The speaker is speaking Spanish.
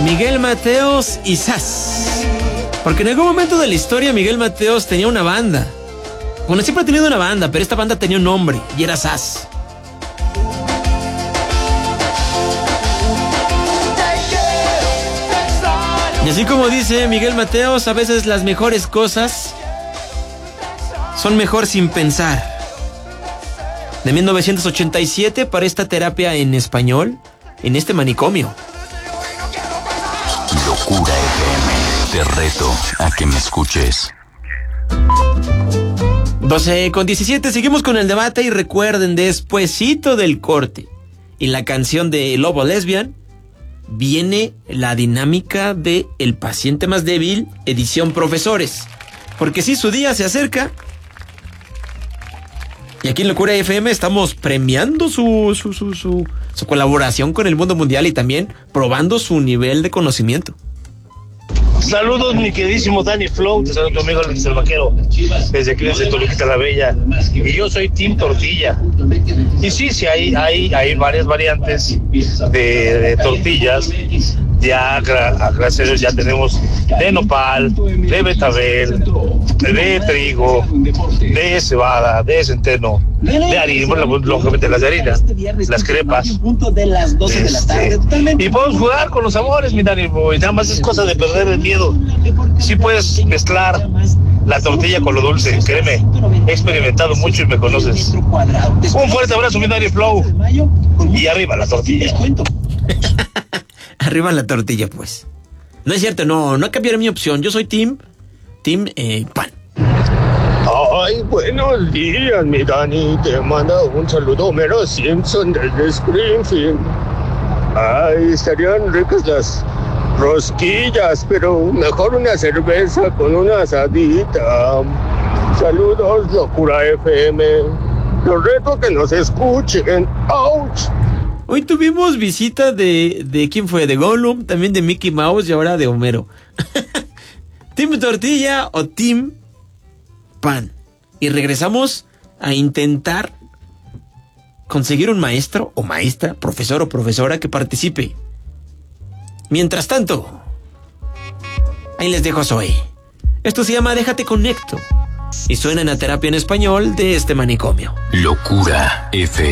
Miguel Mateos y Sass. Porque en algún momento de la historia Miguel Mateos tenía una banda. Bueno, siempre ha tenido una banda, pero esta banda tenía un nombre y era Sass. Y así como dice Miguel Mateos, a veces las mejores cosas son mejor sin pensar. De 1987 para esta terapia en español, en este manicomio. Locura FM, te reto a que me escuches. 12:17, seguimos con el debate y recuerden, despuesito del corte y la canción de Lobo Lesbian, viene la dinámica de El paciente más débil, edición profesores. Porque si su día se acerca, y aquí en Locura FM estamos premiando su colaboración con el mundo mundial y también probando su nivel de conocimiento. Saludos, mi queridísimo Danny Flow, te saludo conmigo, Luis el Vaquero, desde aquí, desde Toluquita la Bella, y yo soy Team Tortilla. Y sí, hay varias variantes de tortillas. Ya, gracias a Dios, ya tenemos de nopal, de betabel, de trigo, de cebada, de centeno, de harina, bueno, lógicamente las de harina, las crepas. Y podemos jugar con los sabores, mi Dani, y nada más es cosa de perder el miedo. Sí puedes mezclar la tortilla con lo dulce, créeme, he experimentado mucho y me conoces. Un fuerte abrazo, mi Dani Flow, y arriba la tortilla. Arriba la tortilla, pues. No es cierto, no cambiaré mi opción. Yo soy team pan. Ay, buenos días, mi Dani. Te manda un saludo Homero Simpson desde Springfield. Ay, estarían ricas las rosquillas, pero mejor una cerveza con una asadita. Saludos, Locura FM. Los reto a que nos escuchen. ¡Auch! Hoy tuvimos visita de ¿quién fue? De Gollum, también de Mickey Mouse y ahora de Homero. ¿Team tortilla o team pan? Y regresamos a intentar conseguir un maestro o maestra, profesor o profesora que participe. Mientras tanto, ahí les dejo a Zoe. Esto se llama Déjate Conecto y suena en la terapia en español de este manicomio. Locura FM.